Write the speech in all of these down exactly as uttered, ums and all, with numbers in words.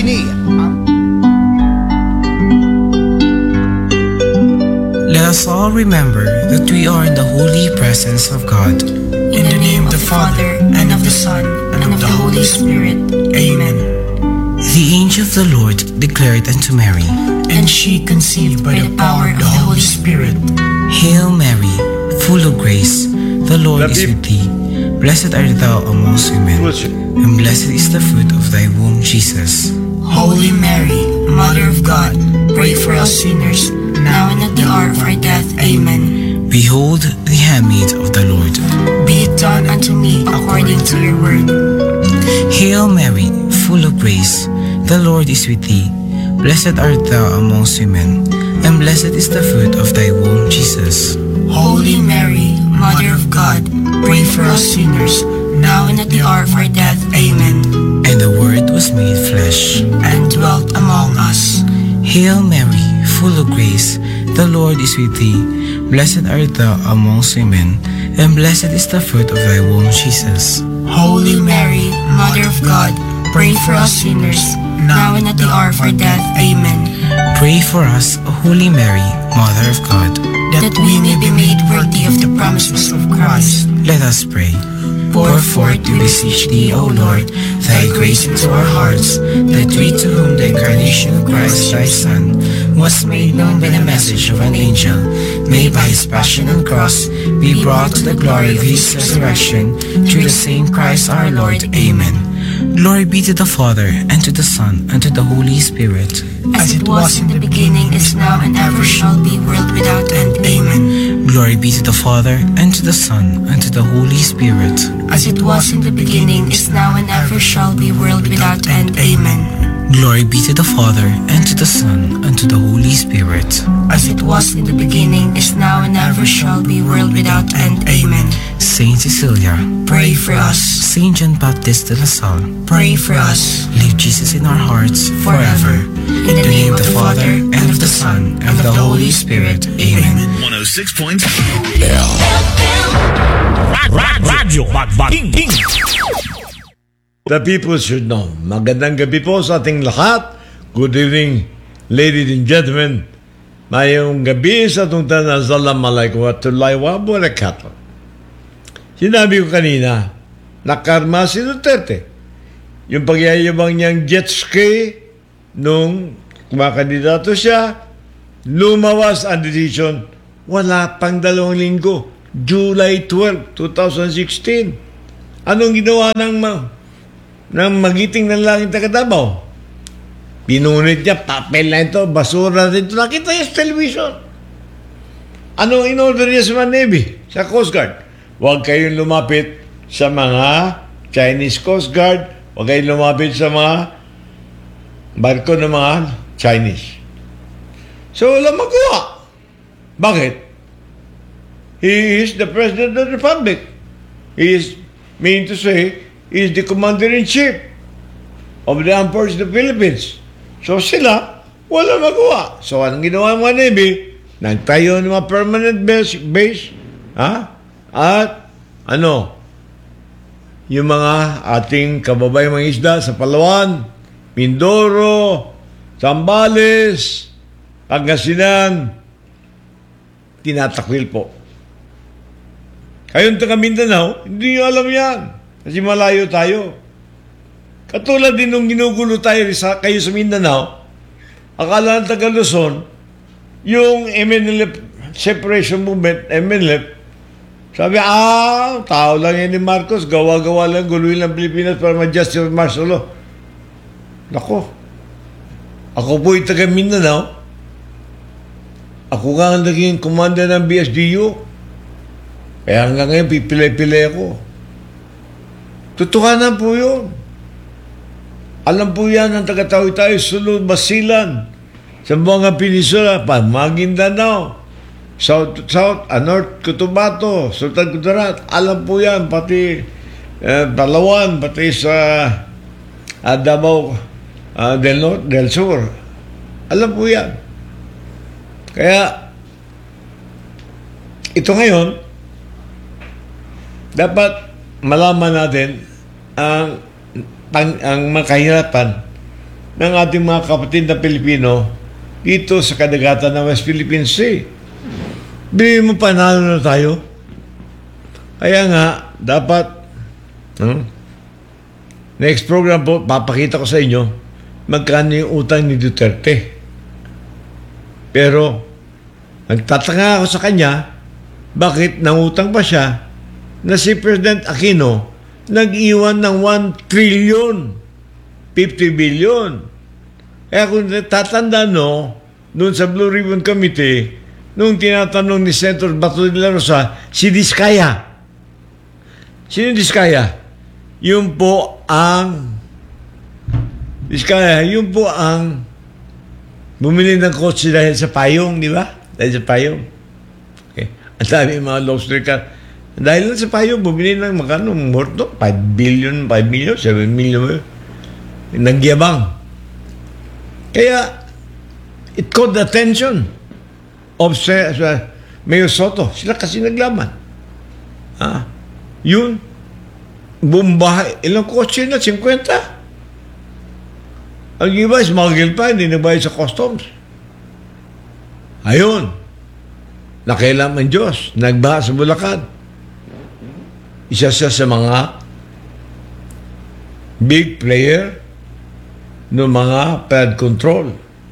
Destiny. Let us all remember that we are in the holy presence of God. In the name of the Father, and of the Son, and of the Holy Spirit. Amen. The angel of the Lord declared unto Mary, And she conceived by the power of the Holy Spirit. Hail Mary, full of grace, the Lord is with thee. Blessed art thou amongst women, and blessed is the fruit of thy womb, Jesus. Holy Mary, Mother of God, pray for us sinners, now and at the hour of our death. Amen. Behold the handmaid of the Lord. Be it done unto me according to your word. Hail Mary, full of grace, the Lord is with thee. Blessed art thou amongst women, and blessed is the fruit of thy womb, Jesus. Holy Mary, Mother of God, pray for us sinners, now and at the hour of our death. Amen. And the Word was made flesh, and dwelt among us. Hail Mary, full of grace, the Lord is with thee. Blessed art thou amongst women, and blessed is the fruit of thy womb, Jesus. Holy Mary, Mother of God, pray for us sinners, now and at the hour of our death. Amen. Pray for us, O Holy Mary, Mother of God, that we may be made worthy of the promises of Christ. Let us pray. Pour forth, we beseech thee, O Lord, thy grace into our hearts, that we, to whom the incarnation of Christ thy Son was made known by the message of an angel, may by his passion and cross be brought to the glory of his resurrection, through the same Christ our Lord. Amen. Glory be to the Father, and to the Son, and to the Holy Spirit. As it was in the beginning, is now, and ever shall be, world without end. Amen. Glory be to the Father, and to the Son, and to the Holy Spirit. As it was in the beginning, is now, and ever shall be, world without end. Amen. Glory be to the Father, and to the Son, and to the Holy Spirit. As it was in the beginning, is now, and ever shall be, world without end. Amen. Saint Cecilia, pray for us. Saint John Baptist de la Salle, pray for us. Leave Jesus in our hearts forever. In the name of the Father, and of the Son, and of the Holy Spirit. Amen. one oh six point five Radio Magbating. The people should know. Magandang gabi po sa ating lahat. Good evening, ladies and gentlemen. Mayong gabi sa itong tanan. Assalamualaikum warahmatullahi wabarakatuh. Sinabi ko kanina, nakarma si Duterte. Yung pagyayabang niyang jet ski nung kumakandidato siya, lumawas ang decision. Wala pang dalawang linggo. July twelfth, twenty sixteen. Anong ginawa ng ma- ng magiting ng langit na Katabaw? Pinunit niya, papel na ito, basura rin ito. Nakita niya sa television. Anong in-order niya sa mga Navy, sa Coast Guard? Huwag kayong lumapit sa mga Chinese Coast Guard. Huwag kayong lumapit sa mga barko ng mga Chinese. So, wala magawa. Bakit? He is the President of the Republic. He is, mean to say, he is the Commander-in-Chief of the Armed Forces of the Philippines. So sila, wala magawa. So anong ginawa ng mga Navy? Nagtayo ng mga permanent base, base ha? At ano, yung mga ating kababayang mga isda sa Palawan, Mindoro, Zambales, Pangasinan, tinatakwil po. Kayong taga Mindanao, hindi nyo alam yan. Kasi malayo tayo. Katulad din nung ginugulo tayo sa, kayo sa Mindanao, akala ng taga Luzon, yung M N L F, Separation Movement, M N L F, sabi, ah, tao lang yan ni Marcos, gawa-gawa lang, guluhin lang Pilipinas para ma-justify martial law. Nako, ako po yung taga Mindanao, ako nga ang naging commander ng B S D U, kaya hanggang ngayon, pipilay-pilay ako. Tutuhanan po yun. Alam po yan ang taga-tawi-tawi, Sulod, Basilan, sa mga Peninsula, pa, Maguindanao, South, South, uh, North Cotabato, Sultan Kudarat, alam po yan, pati uh, Palawan, pati sa uh, Davao uh, del Norte, del Sur. Alam po yan. Kaya, ito ngayon, dapat malaman natin ang ang, ang mga kahirapan ng ating mga kapatid na Pilipino dito sa kadagatan ng West Philippine Sea. Bili mo panalo na tayo. Kaya nga, dapat, hmm, next program po, papakita ko sa inyo magkano yung utang ni Duterte. Pero, nagtatanga ako sa kanya, bakit nangutang pa siya na si President Aquino nag-iwan ng one trillion fifty billion. Kaya kung tatanda no, noon sa Blue Ribbon Committee, nung tinatanong ni Senator Bato de la Rosa, si Diskaya. Sino Diskaya? Yung po ang Diskaya, yung po ang bumili ng kotse dahil sa payong, di ba? Dahil sa payong. Okay. Ang dami mga lobster. Dahil lang sa payong, bumili ng magkano, morto, five billion, five million, seven million. Nagyabang. Kaya, it caught the attention of uh, Mayor Soto. Sila kasi naglaman. Ah, yun, bumbahay. Ilang kotse na? fifty? Ang iba, smuggle pa, hindi nagbayad sa customs. Ayun. Nakailam ang Diyos. Nagbaha sa Bulacan. Isa siya sa mga big player ng mga flood control.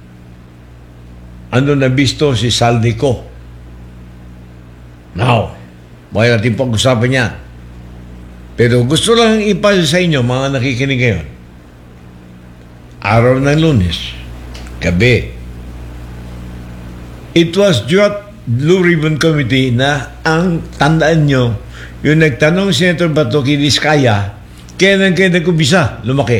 Ano na bisto si Saldico? Now, may natin pag-usapan niya. Pero gusto lang ipasa sa inyo, mga nakikinig ngayon. Araw ng Lunes, gabi. It was Duat Blue Ribbon Committee na ang tandaan nyo, yung nagtanong si Senator Bato kay Diskaya, kailan kayo nagkumbisa, lumaki.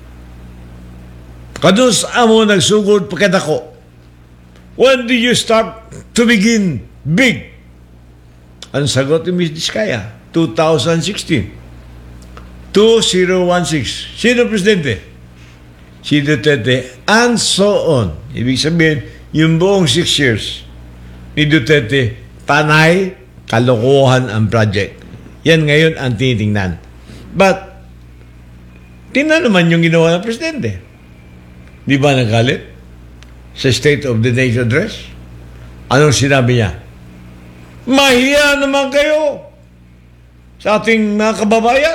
Kadus amo nagsugod pagkatako. When did you start to begin big? Ang sagot ni Miz Diskaya, twenty sixteen. two thousand sixteen. Sino presidente? Si Duterte, and so on. Ibig sabihin, yung buong six years ni Duterte, panay, kalokohan ang project. Yan ngayon ang tinitingnan. But, tingnan naman yung ginawa ng presidente. Di ba nagalit? Sa State of the Nation Address? Anong sinabi niya? Mahiya naman kayo sa ating mga kababayan.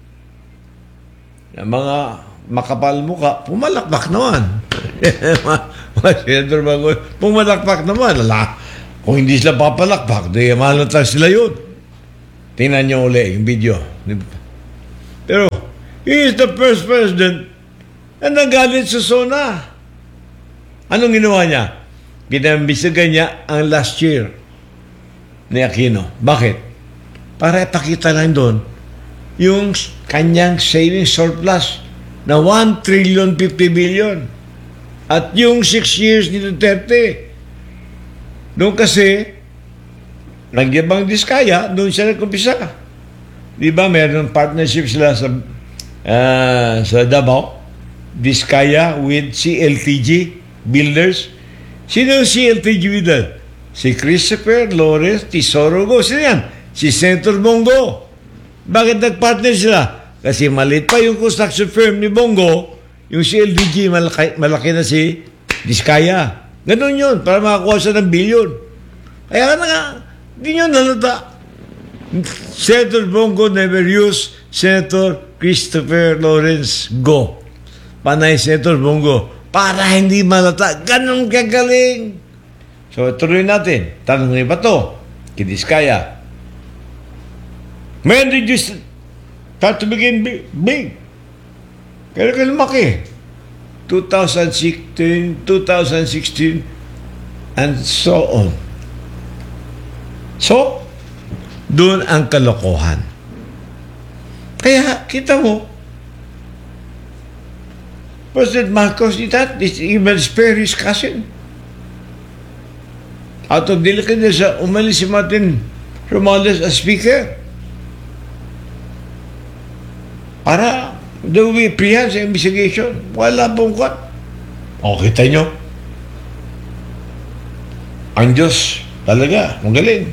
Yung mga makapal muka, pumalakpak naman. Mga Senator Bagoy, pumalakpak naman. Ala, kung hindi sila papalakpak, di malata sila yun. Tingnan niyo uli yung video. Pero, he is the first president na nagalit sa SONA. Anong ginawa niya? Pinambisagan niya ang last year ni Aquino. Bakit? Para ipakita lang doon yung kanyang savings surplus na one trillion fifty billion. At yung six years ni Duterte. Doon kasi, nagyabang Diskaya, doon siya nagkumpisa. Di ba, mayroon partnership sila sa, uh, sa Davao. Diskaya with C L T G Builders. Sino yung C L T G Builder? Si Christopher Lawrence Tesoro. Sino yan? Si Senator Bongo. Bakit nagpartner sila? Kasi maliit pa yung construction firm ni Bongo, yung C L D G, malaki, malaki na si Diskaya. Ganun yun, para makakuha siya ng bilyon. Kaya na nga, hindi nyo nalata. Senator Bongo never used Senator Christopher Lawrence Go. Panay Senator Bongo, para hindi malata. Ganun kagaling. So, tuloy natin. Tanong ni Bato, kay Diskaya. When did you start to begin big? big? Kaya ka lumaki. twenty sixteen, twenty sixteen, and so on. So, doon ang kalokohan. Kaya, kita mo, President Marcos did that. This even spare his cousin. Out of delicateness, umalis si Martin Romualdez as speaker. Para there will be pre-hand sa investigation. Wala pong kwan. O, kita nyo. Ang Diyos talaga, magaling.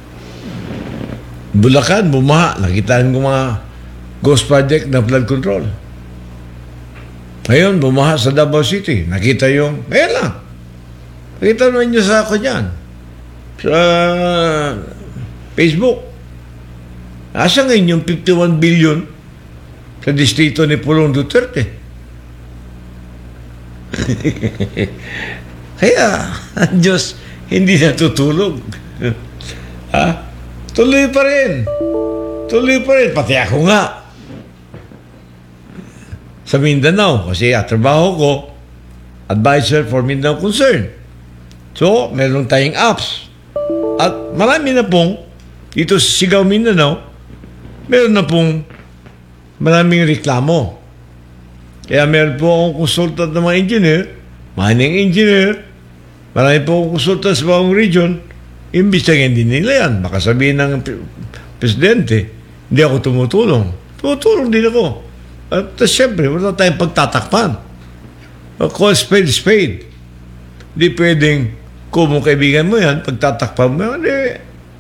Bulacan, bumaha. Nakitaan ko mga ghost project na flood control. Ngayon, bumaha sa Davao City. Nakita yung, ayan lang. Nakita naman nyo sa ako dyan. Sa Facebook. Asa ngayon yung fifty-one billion sa distrito ni Pulong Duterte? Kaya, ang Diyos hindi natutulog. Ha? Tuloy pa rin. Tuloy pa rin. Pati ako nga. Sa Mindanao, kasi trabaho ko, advisor for Mindanao Concern. So, meron tayong apps. At marami na pong, dito sa Sigaw, Mindanao, meron na pong maraming reklamo. Kaya meron po akong consultant ng mga engineer, mining engineer, marami po akong consultant sa bawang region, imbis na hindi nila yan. Baka sabihin ng presidente, hindi ako tumutulong. Tumutulong din ako. At uh, siyempre, wala tayong pagtatakpan. Uh, call spade, spade. Hindi pwedeng, kung mong kaibigan mo yan, pagtatakpan mo yan, eh,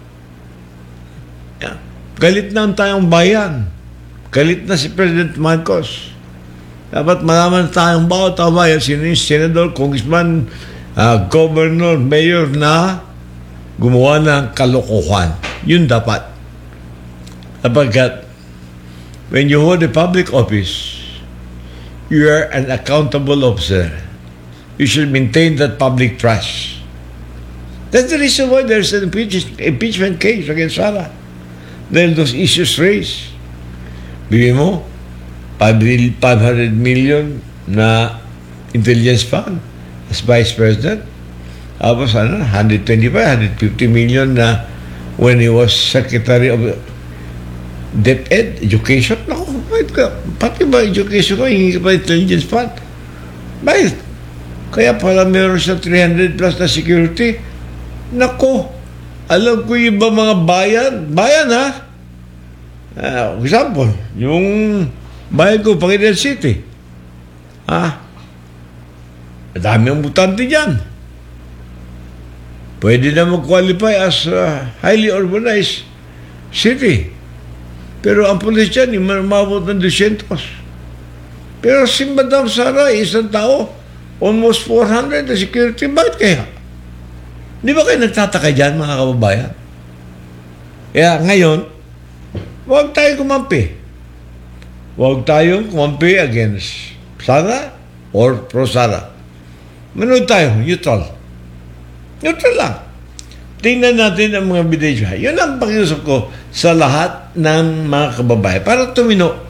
yeah. Galit na ang tayong bayan. Galit na si President Marcos. Dapat malaman tayong bawat ang bayan, sino yung senador, congressman, uh, governor, mayor na gumawa ng kalokohan. Yun dapat. Sapagkat, when you hold a public office, you are an accountable officer. You should maintain that public trust. That's the reason why there's an impeach- impeachment case against Sara. Dahil those issues raised. Bigyan mo, five hundred million na intelligence fund as vice president. Tapos ano, one twenty-five, one fifty million na when he was secretary of DepEd, education. Naku, pati ba education ko, hingi ka pa intelligence fund? Bakit? Kaya pala meron siya three hundred plus na security. Naku, alam ko yung iba mga bayan, bayan ha? Uh, example, yung bayan ko, Pangasinan City. Ha? Madami ang butante dyan. Pwede na mag-qualify as a highly urbanized city. Pero ang pulis dyan, yung umabot ng two hundred. Pero si Madam Sara, isang tao, almost four hundred na security. Bakit kaya? Di ba kayo nagtataka dyan, mga kababayan? Kaya ngayon, huwag tayo kumampi. Huwag tayong kumampi against Sara or pro Sara. Manood tayo, neutral. Neutral lang. Tingnan natin ang mga bidyo. Yun ang pakiusap ko sa lahat ng mga kababayan. Para tumino